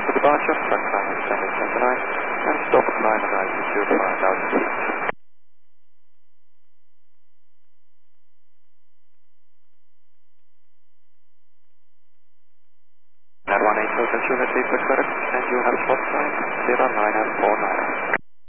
for departure, Sunshine Extended 29, and stop at 9 and 9 to 5,000 feet.